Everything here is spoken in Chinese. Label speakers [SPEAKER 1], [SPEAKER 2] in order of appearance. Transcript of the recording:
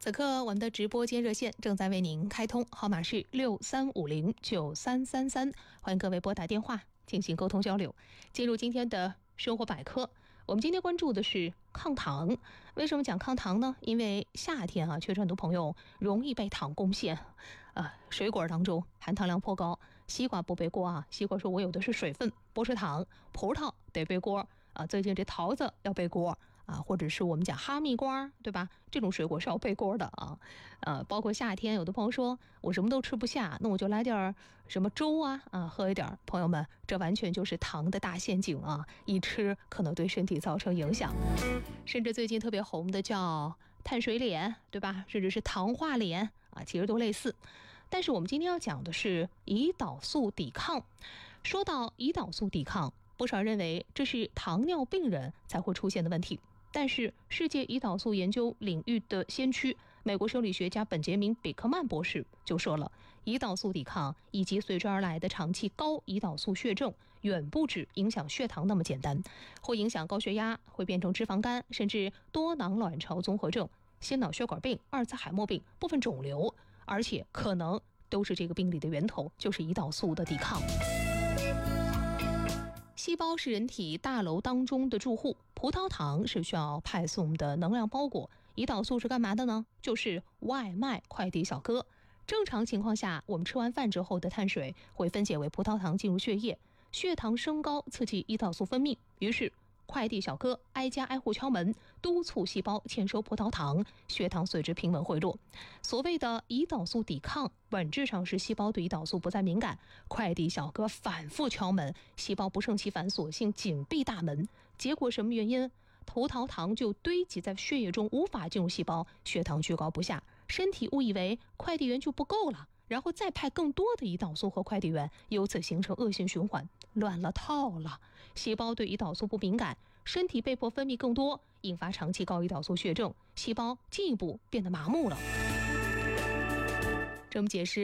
[SPEAKER 1] 此刻我们的直播间热线正在为您开通，号码是63509333，欢迎各位拨打电话进行沟通交流。进入今天的生活百科，我们今天关注的是抗糖。为什么讲抗糖呢？因为夏天确实很多朋友容易被糖攻陷。水果当中含糖量颇高，西瓜不背锅西瓜说我有的是水分，不是糖。葡萄得背锅最近这桃子要背锅或者是我们讲哈密瓜，对吧？这种水果是要背锅的包括夏天，有的朋友说我什么都吃不下，那我就来点什么粥喝一点。朋友们，这完全就是糖的大陷阱一吃可能对身体造成影响。甚至最近特别红的叫碳水脸，对吧？甚至是糖化脸其实都类似。但是我们今天要讲的是胰岛素抵抗。说到胰岛素抵抗，不少人认为这是糖尿病人才会出现的问题。但是世界胰岛素研究领域的先驱，美国生理学家本杰明·比克曼博士就说了，胰岛素抵抗以及随之而来的长期高胰岛素血症远不止影响血糖那么简单，会影响高血压，会变成脂肪肝，甚至多囊卵巢综合症、心脑血管病、阿尔兹海默病、部分肿瘤，而且可能都是这个病理的源头，就是胰岛素的抵抗。细胞是人体大楼当中的住户，葡萄糖是需要派送的能量包裹，胰岛素是干嘛的呢？就是外卖快递小哥。正常情况下，我们吃完饭之后的碳水会分解为葡萄糖进入血液，血糖升高刺激胰岛素分泌，于是快递小哥挨家挨户敲门，督促细胞签收葡萄糖，血糖随之平稳回落。所谓的胰岛素抵抗，本质上是细胞对胰岛素不再敏感，快递小哥反复敲门，细胞不胜其烦，索性紧闭大门。结果什么原因？葡萄糖就堆积在血液中，无法进入细胞，血糖居高不下，身体误以为快递员就不够了，然后再派更多的胰岛素和快递员，由此形成恶性循环，乱了套了。细胞对胰岛素不敏感，身体被迫分泌更多，引发长期高胰岛素血症，细胞进一步变得麻木了。这么解释